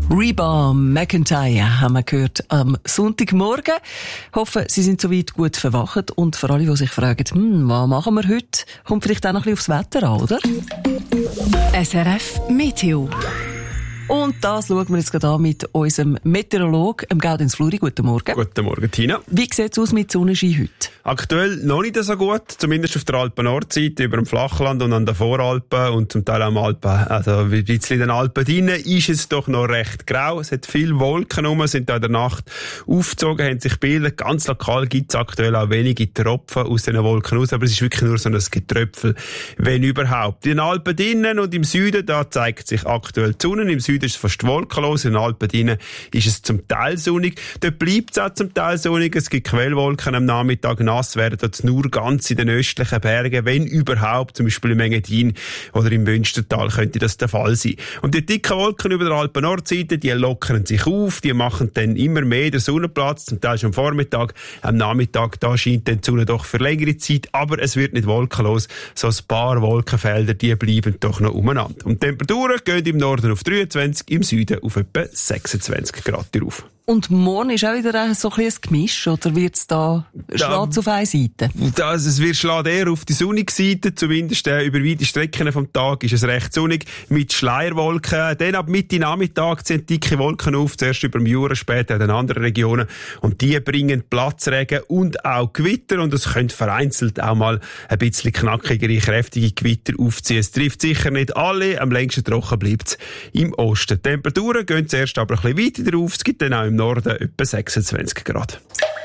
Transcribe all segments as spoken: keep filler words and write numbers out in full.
Reba McEntire haben wir gehört am Sonntagmorgen. Hoffe, Sie sind soweit gut verwacht. Und für alle, die sich fragen, hm, was machen wir heute, kommt vielleicht auch noch ein bisschen aufs Wetter an, oder? S R F Meteo. Und das schauen wir jetzt gerade an mit unserem Meteorologen, Gaudenz Fluri. Guten Morgen. Guten Morgen, Tina. Wie sieht es aus mit Sonnenschein heute? Aktuell noch nicht so gut, zumindest auf der Alpen-Nordseite, über dem Flachland und an der Voralpen und zum Teil auch am Alpen, also ein bisschen in den Alpen drinnen, ist es doch noch recht grau. Es hat viele Wolken rum, sind da in der Nacht aufgezogen, haben sich gebildet. Ganz lokal gibt es aktuell auch wenige Tropfen aus diesen Wolken raus, aber es ist wirklich nur so ein Getröpfel, wenn überhaupt. In den Alpen drinnen und im Süden, da zeigt sich aktuell die Sonne. Im Süden ist es fast wolkenlos, in den Alpen drinnen ist es zum Teil sonnig. Dort bleibt es auch zum Teil sonnig, es gibt Quellwolken am Nachmittag, nass werden dort nur ganz in den östlichen Bergen, wenn überhaupt, zum Beispiel im Engadin oder im Münstertal könnte das der Fall sein. Und die dicken Wolken über der Alpen-Nordseite, die lockern sich auf, die machen dann immer mehr den Sonnenplatz, zum Teil schon am Vormittag, am Nachmittag, da scheint dann die Sonne doch für längere Zeit, aber es wird nicht wolkenlos, so ein paar Wolkenfelder, die bleiben doch noch umeinander. Und die Temperaturen gehen im Norden auf dreiundzwanzig, im Süden auf etwa sechsundzwanzig Grad rauf. Und morgen ist auch wieder so ein bisschen ein Gemisch, oder wird es da schwarz auf eine Seite? Das, es wird schlägt eher auf die sonnige Seite, zumindest äh, über weite Strecken vom Tag ist es recht sonnig, mit Schleierwolken. Dann ab Mitte Nachmittag ziehen dicke Wolken auf, zuerst über dem Jura, später in den anderen Regionen. Und die bringen Platzregen und auch Gewitter. Und es könnte vereinzelt auch mal ein bisschen knackigere, kräftige Gewitter aufziehen. Es trifft sicher nicht alle, am längsten trocken bleibt es im Osten. Die Temperaturen gehen zuerst aber ein bisschen weiter drauf. Es gibt dann auch im Norden etwa sechsundzwanzig Grad.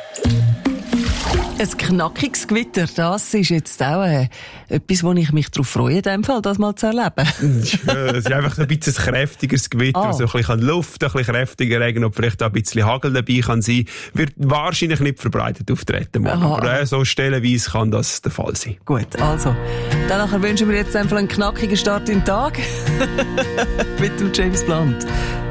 Ein knackiges Gewitter, das ist jetzt auch äh, etwas, wo ich mich darauf freue, in dem Fall, das mal zu erleben. Ja, es ist einfach ein bisschen ein kräftigeres Gewitter, ah. so ein bisschen Luft, ein bisschen kräftiger Regen und vielleicht auch ein bisschen Hagel dabei kann sein. Wird wahrscheinlich nicht verbreitet auftreten. Aber äh, so stellenweise kann das der Fall sein. Gut, also, danach wünschen wir jetzt einfach einen knackigen Start in den Tag mit dem James Blunt.